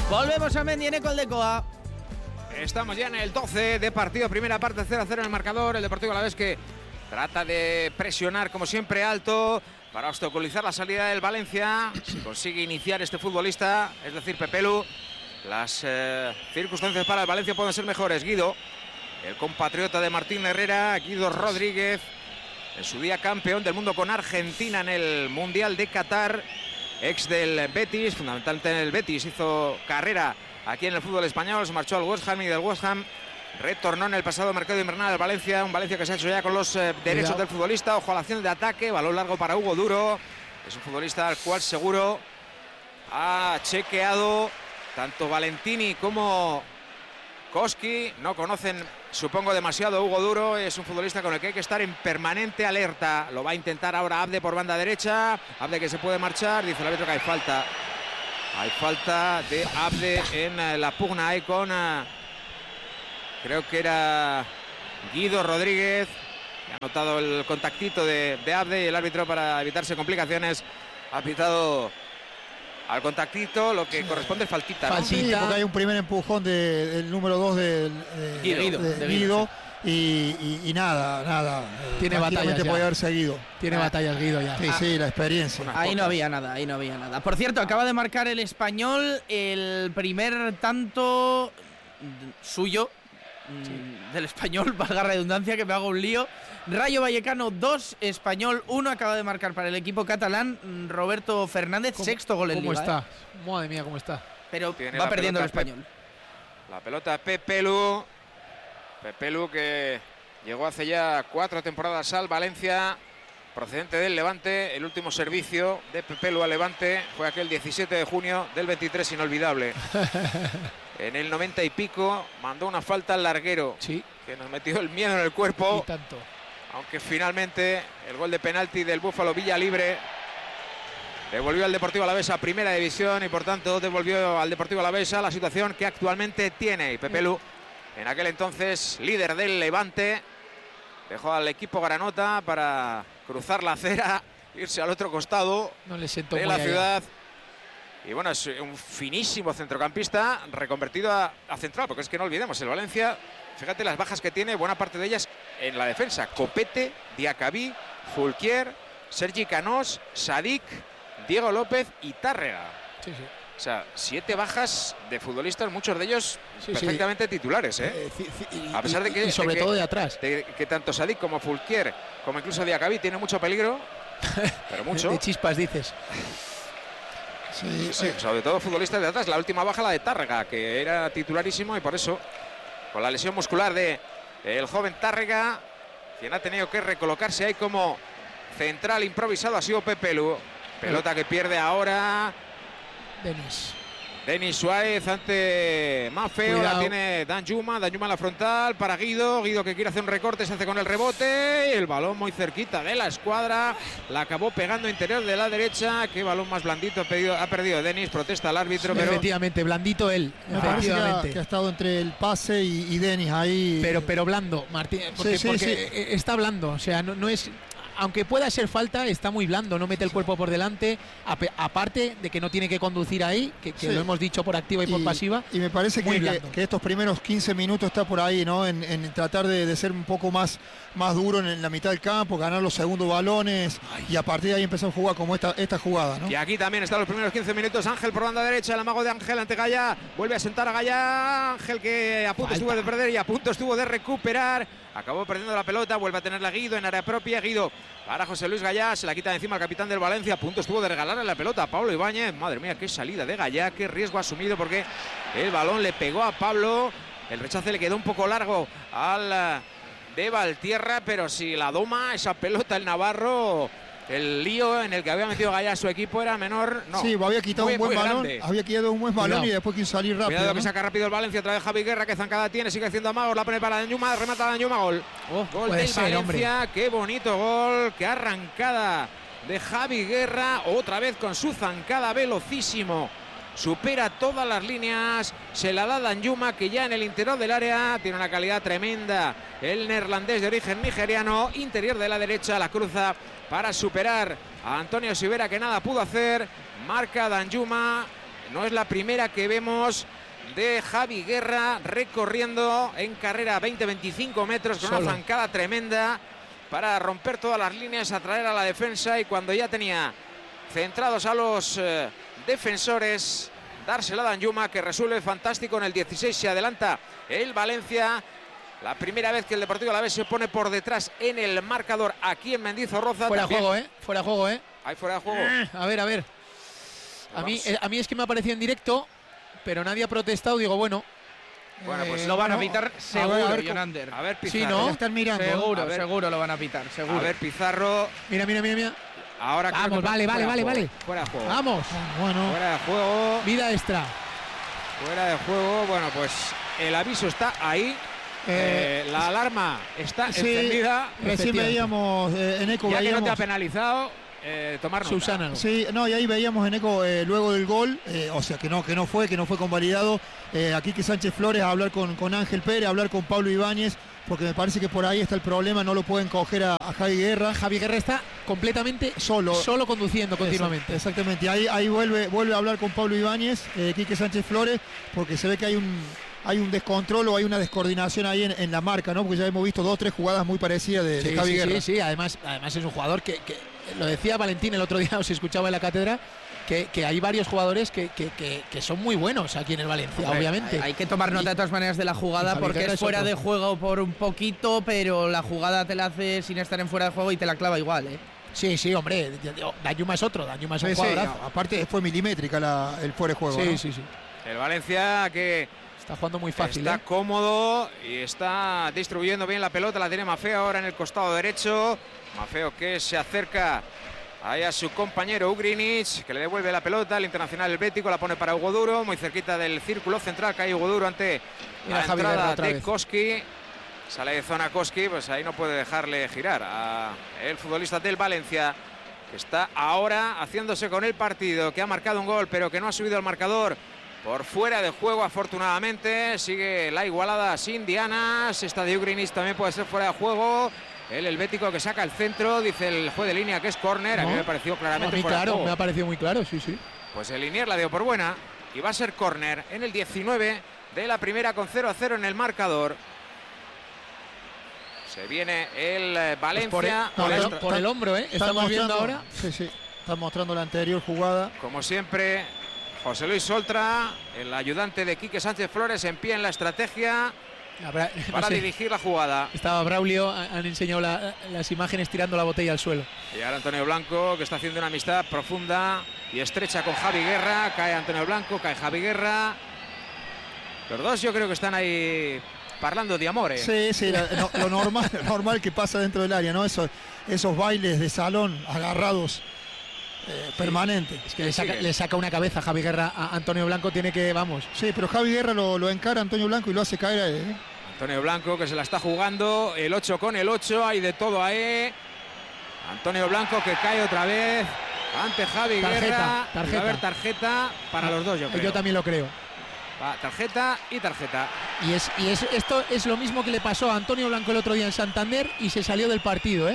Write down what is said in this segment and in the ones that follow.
Volvemos a Mendy en Ecoldecoa. Estamos ya en el 12 de partido, primera parte, 0-0 en el marcador. El Deportivo Alavés que trata de presionar como siempre alto para obstaculizar la salida del Valencia. Si consigue iniciar este futbolista, es decir, Pepelu, las circunstancias para el Valencia pueden ser mejores. Guido, el compatriota de Martín Herrera, Guido Rodríguez, en su día campeón del mundo con Argentina en el Mundial de Qatar, ex del Betis, fundamentalmente en el Betis, hizo carrera aquí en el fútbol español, se marchó al West Ham y del West Ham retornó en el pasado mercado invernal al Valencia, un Valencia que se ha hecho ya con los derechos del futbolista. Ojo a la acción de ataque, balón largo para Hugo Duro, es un futbolista al cual seguro ha chequeado tanto Valentini como Koski. No conocen, supongo, demasiado a Hugo Duro, es un futbolista con el que hay que estar en permanente alerta. Lo va a intentar ahora Abde por banda derecha, Abde que se puede marchar, dice el árbitro que hay falta. Hay falta de Abde en la pugna ahí con, creo que era Guido Rodríguez, que ha notado el contactito de Abde, y el árbitro, para evitarse complicaciones, ha pitado al contactito, lo que corresponde es faltita, ¿no? Sí, porque hay un primer empujón del número 2 de Guido. Y nada. Tiene batallas ya. Puede haber seguido. Tiene batallas Guido ya. Sí, la experiencia. Ahí no había nada. Por cierto, acaba de marcar el Español el primer tanto suyo, del Español, valga la redundancia, que me hago un lío. Rayo Vallecano 2, Español 1, acaba de marcar para el equipo catalán Roberto Fernández, sexto gol en Liga. ¿Cómo está? Madre mía, ¿cómo está? Pero tiene va perdiendo el Español. La pelota Pepelu que llegó hace ya 4 temporadas al Valencia, procedente del Levante. El último servicio de Pepelu al Levante fue aquel 17 de junio del 23, inolvidable. En el 90 y pico mandó una falta al larguero, sí, que nos metió el miedo en el cuerpo. Y tanto. Aunque finalmente el gol de penalti del Búfalo Villalibre devolvió al Deportivo Alavés a Primera División y por tanto devolvió al Deportivo Alavés a la situación que actualmente tiene. Y Pepelu, en aquel entonces líder del Levante, dejó al equipo granota para cruzar la acera, irse al otro costado de la ciudad. Y bueno, es un finísimo centrocampista reconvertido a central, porque es que no olvidemos, el Valencia, fíjate las bajas que tiene, buena parte de ellas en la defensa. Copete, Diacabí, Fulquier, Sergi Canós, Sadik, Diego López y Tárrega. Sí. O sea, 7 bajas de futbolistas, muchos de ellos perfectamente titulares, ¿eh? A pesar de que... Y sobre todo de atrás. De que tanto Sadik como Fulquier, como incluso Diacabí, tiene mucho peligro, pero mucho. De chispas, dices. Sí, sobre todo futbolistas de atrás. La última baja, la de Tárrega, que era titularísimo, y por eso, con la lesión muscular de el joven Tárrega, quien ha tenido que recolocarse ahí como central improvisado ha sido Pepelu. Pelota que pierde ahora Denis Suárez ante Maffeo. Cuidado. La tiene Danjuma en la frontal para Guido que quiere hacer un recorte, se hace con el rebote, el balón muy cerquita de la escuadra, la acabó pegando interior de la derecha. Qué balón más blandito ha perdido Denis, protesta al árbitro, pero efectivamente, blandito él. Me parece que ha estado entre el pase y Denis ahí. Pero blando, Martín, porque está blando, o sea, no es... Aunque pueda ser falta, está muy blando, no mete el cuerpo por delante, aparte de que no tiene que conducir ahí, que lo hemos dicho por activa y por pasiva. Y me parece que estos primeros 15 minutos está por ahí, ¿no? En tratar de ser un poco más duro en la mitad del campo, ganar los segundos balones. Y a partir de ahí empezar a jugar como esta jugada, ¿no? Y aquí también están los primeros 15 minutos. Ángel por banda derecha, el amago de Ángel ante Gallá, vuelve a sentar a Gallá. Ángel que a punto estuvo de perder y a punto estuvo de recuperar. Acabó perdiendo la pelota, vuelve a tenerla Guido en área propia. Guido para José Luis Gallá, se la quita de encima el capitán del Valencia. A punto estuvo de regalarle la pelota a Pablo Ibáñez. Madre mía, qué salida de Gallá, qué riesgo asumido, porque el balón le pegó a Pablo. El rechace le quedó un poco largo al de Valtierra, pero si la doma esa pelota el navarro, el lío en el que había metido Gallá a su equipo era menor. No, sí, había quitado un buen balón, había quitado un buen balón y después quiso salir rápido. Cuidado, que saca rápido el Valencia, otra vez Javi Guerra, que zancada tiene, sigue haciendo amagos, la pone para Danjuma, remata Danjuma, gol. Gol del Valencia, hombre. Qué bonito gol, qué arrancada de Javi Guerra, otra vez con su zancada velocísimo. Supera todas las líneas, se la da Danjuma, que ya en el interior del área tiene una calidad tremenda. El neerlandés de origen nigeriano, interior de la derecha, la cruza para superar a Antonio Sivera, que nada pudo hacer. Marca Danjuma, no es la primera que vemos de Javi Guerra recorriendo en carrera 20-25 metros con una zancada tremenda para romper todas las líneas, atraer a la defensa, y cuando ya tenía centrados a los defensores, dársela a Danjuma, que resuelve fantástico en el 16. Se adelanta el Valencia. La primera vez que el Deportivo Alavés se pone por detrás en el marcador aquí en Mendizorroza. Fuera de juego, Fuera de juego, Hay fuera de juego. A ver. A mí es que me ha parecido en directo, pero nadie ha protestado. Digo, bueno. Bueno, pues lo van a pitar seguro, Jonander. A ver, Pizarro. Sí, ¿no? Están mirando. Seguro lo van a pitar, seguro. A ver, Pizarro. Mira. Ahora vamos, vale. Fuera de juego. Vamos. Bueno. Fuera de juego. Vida extra. Fuera de juego. Bueno, pues el aviso está ahí. La alarma está encendida. Recién veíamos en eco. Ya que no te ha penalizado, tomar nota. Susana. Sí, no, y ahí veíamos en eco luego del gol, o sea que no fue convalidado. Aquí que Sánchez Flores a hablar con Ángel Pérez, a hablar con Pablo Ibáñez, porque me parece que por ahí está el problema, no lo pueden coger a Javi Guerra. Javi Guerra está completamente solo conduciendo continuamente. Exactamente, ahí vuelve a hablar con Pablo Ibáñez, Quique Sánchez Flores, porque se ve que hay un descontrol o hay una descoordinación ahí en la marca, ¿no? Porque ya hemos visto 2 o 3 jugadas muy parecidas de Javi Guerra. Sí, además es un jugador que lo decía Valentín el otro día, os escuchaba en la cátedra, que hay varios jugadores que son muy buenos aquí en el Valencia, obviamente. Hay que tomar nota de todas maneras de la jugada, porque es fuera de juego por un poquito, pero la jugada te la hace sin estar en fuera de juego y te la clava igual, Sí, hombre, Danjuma es otro, Danjuma es un jugadorazo. Aparte fue milimétrica el fuera de juego. Sí. El Valencia que está jugando muy fácil. Está cómodo y está distribuyendo bien la pelota. La tiene Maffeo ahora en el costado derecho. Maffeo que se acerca ahí a su compañero Ugrinic, que le devuelve la pelota. El internacional helvético la pone para Hugo Duro, muy cerquita del círculo central. Cae Hugo Duro ante la entrada de Koski. Sale de zona Koski, pues ahí no puede dejarle girar a el futbolista del Valencia, que está ahora haciéndose con el partido, que ha marcado un gol pero que no ha subido al marcador por fuera de juego, afortunadamente. Sigue la igualada sin dianas. Esta de Ugrinic también puede ser fuera de juego. El helvético que saca el centro, dice el juez de línea que es córner. A mí me pareció claramente fuera de juego. Me ha parecido muy claro, sí. Pues el Liniers la dio por buena y va a ser córner en el 19 de la primera, con 0-0 en el marcador. Se viene el Valencia. Por el hombro, estamos viendo ahora. Sí. Está mostrando la anterior jugada. Como siempre, José Luis Oltra, el ayudante de Quique Sánchez Flores, en pie en la estrategia para dirigir la jugada. Estaba Braulio, han enseñado las imágenes tirando la botella al suelo. Y ahora Antonio Blanco, que está haciendo una amistad profunda y estrecha con Javi Guerra. Cae Antonio Blanco, cae Javi Guerra. Los dos yo creo que están ahí parlando de amores. Sí, lo normal que pasa dentro del área, ¿no? Esos bailes de salón agarrados. Permanente. Es que le saca una cabeza a Javi Guerra a Antonio Blanco, tiene que, vamos. Sí, pero Javi Guerra lo encara a Antonio Blanco y lo hace caer a él. Antonio Blanco que se la está jugando, el 8 con el 8, hay de todo ahí. Antonio Blanco que cae otra vez ante Javi Guerra. Va a haber tarjeta para los dos, yo creo. Yo también lo creo. Tarjeta y tarjeta. Y esto es lo mismo que le pasó a Antonio Blanco el otro día en Santander y se salió del partido,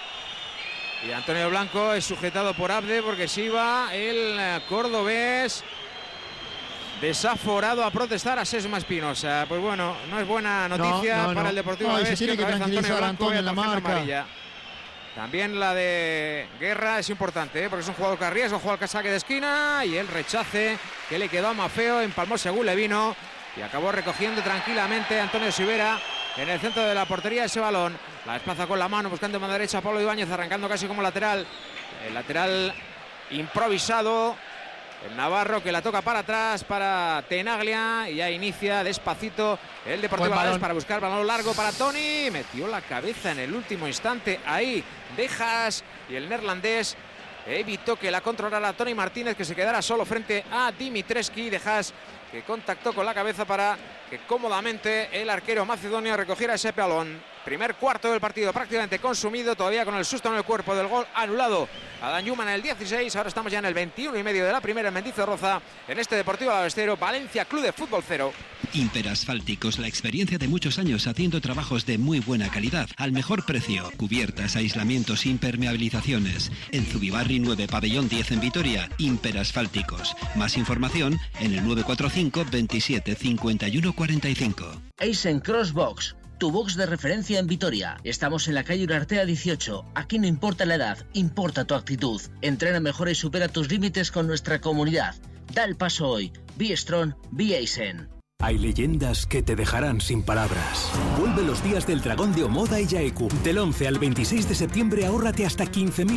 Y Antonio Blanco es sujetado por Abde porque se iba el cordobés desaforado a protestar a Sesma Espinosa. Pues bueno, no es buena noticia para el Deportivo Alavés. Se tiene que tranquilizar a Antonio en la marca. Amarilla. También la de Guerra es importante, porque es un jugador que arriesga, un jugador que saque de esquina, y el rechace que le quedó a Maffeo, empalmó según le vino y acabó recogiendo tranquilamente Antonio Sivera en el centro de la portería ese balón. La desplaza con la mano buscando mano derecha a Pablo Ibáñez, arrancando casi como lateral. El lateral improvisado, el navarro, que la toca para atrás para Tenaglia, y ya inicia despacito el Deportivo Alavés para buscar balón largo para Toni. Metió la cabeza en el último instante ahí Dejas, y el neerlandés evitó que la controlara Toni Martínez, que se quedara solo frente a Dimitreski. Dejas que contactó con la cabeza para que cómodamente el arquero macedonio recogiera ese balón. Primer cuarto del partido prácticamente consumido, todavía con el susto en el cuerpo del gol anulado a Danjuma en el 16. Ahora estamos ya en el 21 y medio de la primera en Mendizorroza, en este Deportivo Alavés 0, Valencia Club de Fútbol 0. Imperasfálticos, la experiencia de muchos años haciendo trabajos de muy buena calidad, al mejor precio. Cubiertas, aislamientos, impermeabilizaciones. En Zubibarri 9, Pabellón 10 en Vitoria, Imperasfálticos. Más información en el 945 27 51 45. Eisen Crossbox, tu box de referencia en Vitoria. Estamos en la calle Urartea 18. Aquí no importa la edad, importa tu actitud. Entrena mejor y supera tus límites con nuestra comunidad. Da el paso hoy. Be Strong, Be Eisen. Hay leyendas que te dejarán sin palabras. Vuelve los días del dragón de Omoda y Yaeku. Del 11 al 26 de septiembre ahórrate hasta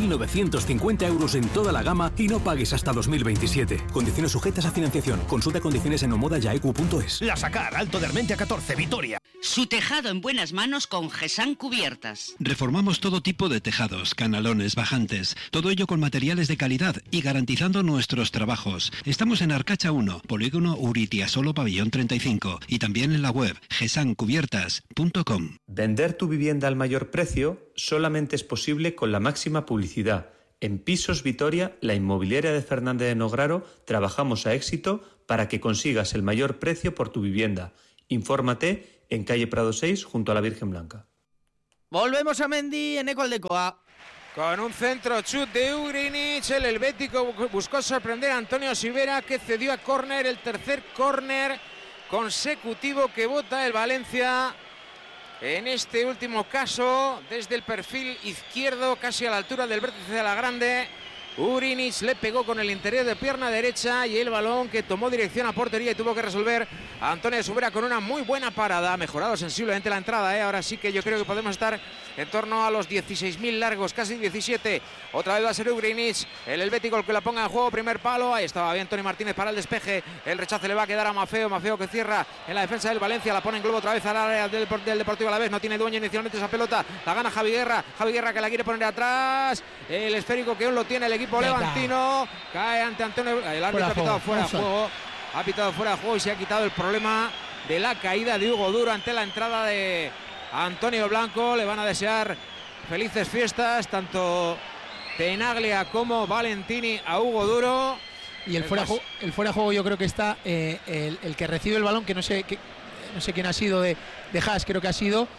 15.950 euros en toda la gama y no pagues hasta 2027. Condiciones sujetas a financiación. Consulta condiciones en omodayaeku.es. La Sacar, Alto de Armentia 14, Vitoria. Su tejado en buenas manos con GESAN Cubiertas. Reformamos todo tipo de tejados, canalones, bajantes, todo ello con materiales de calidad y garantizando nuestros trabajos. Estamos en Arcacha 1, Polígono Uritiasolo, Pabellón 35 y también en la web gesancubiertas.com. Vender tu vivienda al mayor precio solamente es posible con la máxima publicidad. En Pisos Vitoria, la inmobiliaria de Fernández de Nograro, trabajamos a éxito para que consigas el mayor precio por tu vivienda. Infórmate en calle Prado 6 junto a la Virgen Blanca. Volvemos a Mendy en Ecoldecoa. Con un centro chut de Ugrinic, el helvético buscó sorprender a Antonio Sivera, que cedió a córner, el tercer córner consecutivo que bota el Valencia. En este último caso, desde el perfil izquierdo, casi a la altura del vértice de la grande, Ugrinic le pegó con el interior de pierna derecha y el balón que tomó dirección a portería y tuvo que resolver a Antonio Sivera con una muy buena parada. Ha mejorado sensiblemente la entrada, ahora sí que yo creo que podemos estar en torno a los 16.000 largos, casi 17. Otra vez va a ser Ugrinic, el helvético el que la ponga en juego, primer palo. Ahí estaba bien Toni Martínez para el despeje. El rechace le va a quedar a Mafeo, Mafeo que cierra en la defensa del Valencia, la pone en globo otra vez al área del Deportivo Alavés. No tiene dueño inicialmente esa pelota, la gana Javi Guerra que la quiere poner atrás. El esférico que aún lo tiene el equipo levantino, cae ante Antonio. El árbitro ha pitado fuera de juego, ha pitado fuera de juego y se ha quitado el problema de la caída de Hugo Duro ante la entrada de Antonio Blanco. Le van a desear felices fiestas tanto Tenaglia como Valentini a Hugo Duro. Y el fuera de juego yo creo que está el que recibe el balón, que no sé quién ha sido de Haas, creo que ha sido.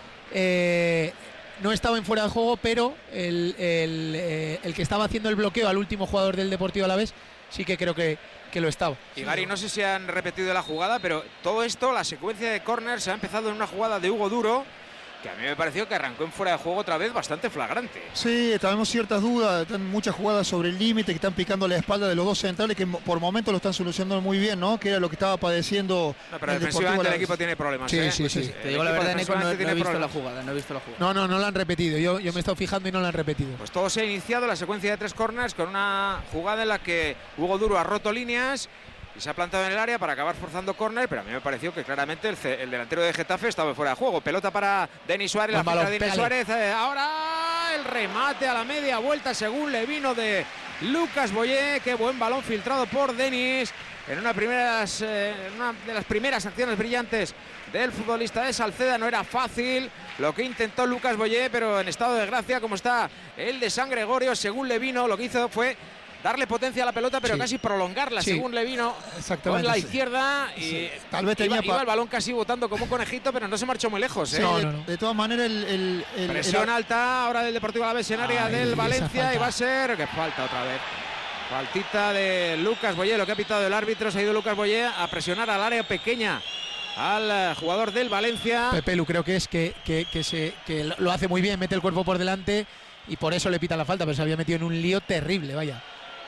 No estaba en fuera de juego, pero el que estaba haciendo el bloqueo al último jugador del Deportivo Alavés sí que creo que lo estaba. Y Gary, no sé si han repetido la jugada, pero todo esto, la secuencia de córner, se ha empezado en una jugada de Hugo Duro, que a mí me pareció que arrancó en fuera de juego otra vez bastante flagrante. Sí, tenemos ciertas dudas, están muchas jugadas sobre el límite que están picando la espalda de los dos centrales que por momentos lo están solucionando muy bien, ¿no? Que era lo que estaba padeciendo. No, pero defensivamente el equipo tiene problemas. Sí. Te digo la verdad, Nico, no he visto la jugada. No la han repetido. Yo me he estado fijando y no la han repetido. Pues todo se ha iniciado, la secuencia de 3 corners, con una jugada en la que Hugo Duro ha roto líneas y se ha plantado en el área para acabar forzando córner, pero a mí me pareció que claramente el delantero de Getafe estaba fuera de juego. Pelota para Denis Suárez, la falta de Denis Suárez. Ahora el remate a la media vuelta según le vino de Lucas Boyé. Qué buen balón filtrado por Denis en una de las primeras acciones brillantes del futbolista de Salceda. No era fácil lo que intentó Lucas Boyé, pero en estado de gracia como está el de San Gregorio, según le vino, lo que hizo fue darle potencia a la pelota, pero casi prolongarla, según le vino con la izquierda. Y tal vez iba el balón casi botando como un conejito, pero no se marchó muy lejos. De todas maneras, presión alta ahora del Deportivo Alavés en área del Valencia, y va a ser que falta otra vez. Faltita de Lucas Boyé, lo que ha pitado el árbitro. Se ha ido Lucas Boyé a presionar al área pequeña al jugador del Valencia. Pepe Lu creo que es que lo hace muy bien, mete el cuerpo por delante y por eso le pita la falta, pero se había metido en un lío terrible, vaya.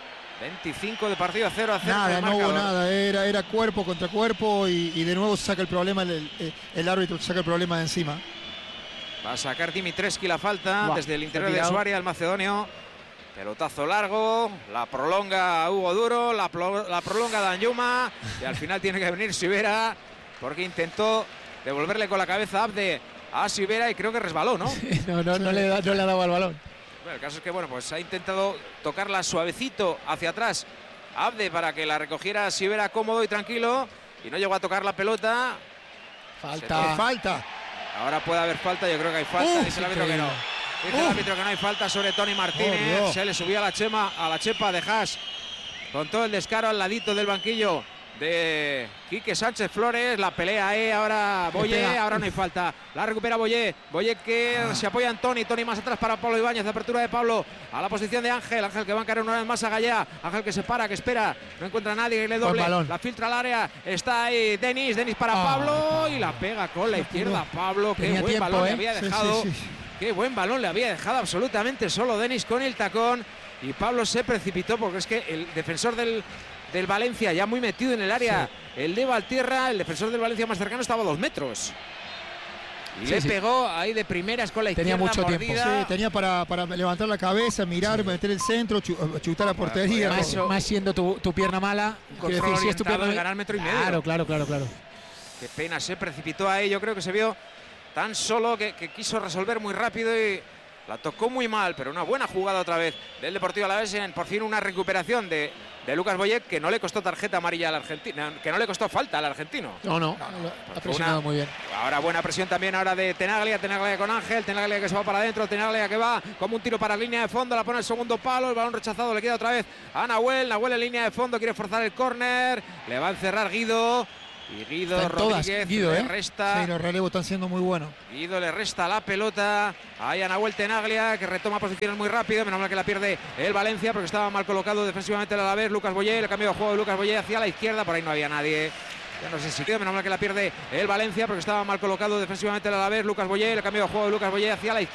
25 de partido, 0-0. Nada, no hubo nada, era cuerpo contra cuerpo y de nuevo se saca el problema, el árbitro saca el problema de encima. Va a sacar Dimitreski la falta desde el interior de su área, el macedonio. Pelotazo largo, la prolonga Hugo Duro, la prolonga Danjuma y al final tiene que venir Sivera porque intentó devolverle con la cabeza Abde a Sivera y creo que resbaló, ¿no? No le ha dado al balón. Bueno, el caso es que ha intentado tocarla suavecito hacia atrás Abde para que la recogiera Sivera cómodo y tranquilo y no llegó a tocar la pelota. Falta. Ahora puede haber falta, yo creo que hay falta. Dice el árbitro que no. Dice el árbitro que no hay falta sobre Toni Martínez. Se le subía a la chepa de Haas con todo el descaro al ladito del banquillo de Quique Sánchez Flores. La pelea ahora Boye, ahora no hay falta. La recupera Boye. Boye que se apoya en Toni. Toni más atrás para Pablo Ibáñez. Apertura de Pablo a la posición de Ángel. Ángel que va a caer una vez más a Gallá. Ángel que se para, que espera. No encuentra a nadie, que le doble. La filtra al área. Está ahí Denis. Denis para Pablo y la pega con la izquierda. Pablo, qué buen balón le había dejado. Qué buen balón le había dejado absolutamente solo Denis con el tacón. Y Pablo se precipitó porque es que el defensor del Valencia ya muy metido en el área, el de Valtierra, el defensor del Valencia más cercano estaba a 2 metros. Y le pegó ahí de primeras con la izquierda. Tenía mucho tiempo. Sí, tenía para levantar la cabeza, mirar, meter el centro, chutar a portería. Más siendo tu pierna mala. Decir, si es tu pierna de ganar 1,5 metros. Claro. Qué pena, se precipitó ahí. Yo creo que se vio tan solo que quiso resolver muy rápido y la tocó muy mal, pero una buena jugada otra vez del Deportivo Alavés. Por fin una recuperación de Lucas Boyet, que no le costó tarjeta amarilla al argentino, que no le costó falta al argentino. No, ha presionado muy bien. Ahora buena presión también ahora de Tenaglia con Ángel, Tenaglia que se va para adentro, Tenaglia que va como un tiro para la línea de fondo, la pone el segundo palo, el balón rechazado, le queda otra vez a Nahuel en línea de fondo, quiere forzar el córner, le va a encerrar Guido. Y Guido Rodríguez le resta. Sí, los relevos están siendo muy buenos. Guido le resta la pelota. Ahí a Nahuel Tenaglia, que retoma posiciones muy rápido. Menos mal que la pierde el Valencia porque estaba mal colocado defensivamente el Alavés. Lucas Boyé, el cambio de juego de Lucas Boyé hacia la izquierda. Por ahí no había nadie. Ya no sé si queda. Menos mal que la pierde el Valencia porque estaba mal colocado defensivamente el Alavés. Lucas Boyé, el cambio de juego de Lucas Boyé hacia la izquierda.